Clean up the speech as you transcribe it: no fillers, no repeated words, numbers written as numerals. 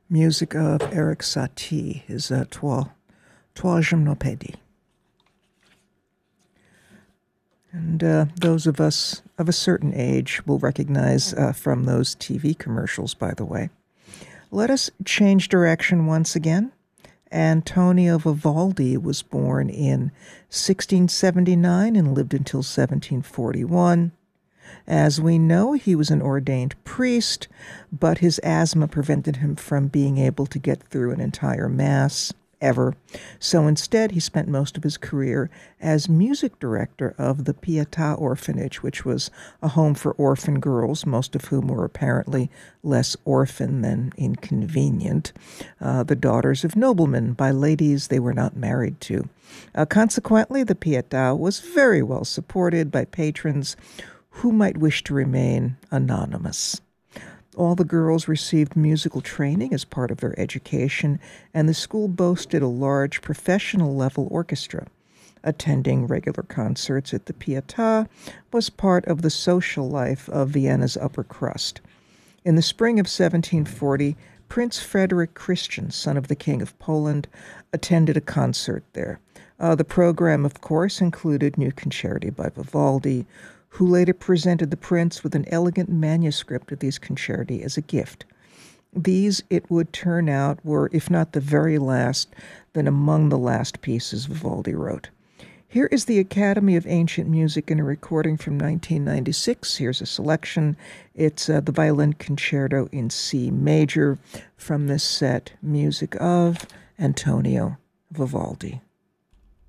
Music of Erik Satie, his Trois Gymnopédies. And those of us of a certain age will recognize from those TV commercials, by the way. Let us change direction once again. Antonio Vivaldi was born in 1679 and lived until 1741. As we know, he was an ordained priest, but his asthma prevented him from being able to get through an entire mass ever. So instead, he spent most of his career as music director of the Pietà Orphanage, which was a home for orphan girls, most of whom were apparently less orphan than inconvenient, the daughters of noblemen by ladies they were not married to. Consequently, the Pietà was very well supported by patrons who might wish to remain anonymous. All the girls received musical training as part of their education, and the school boasted a large professional-level orchestra. Attending regular concerts at the Pietà was part of the social life of Vienna's upper crust. In the spring of 1740, Prince Frederick Christian, son of the King of Poland, attended a concert there. The program, of course, included new concerti by Vivaldi, who later presented the prince with an elegant manuscript of these concerti as a gift. These, it would turn out, were, if not the very last, then among the last pieces Vivaldi wrote. Here is the Academy of Ancient Music in a recording from 1996. Here's a selection. It's the Violin Concerto in C major from this set, music of Antonio Vivaldi.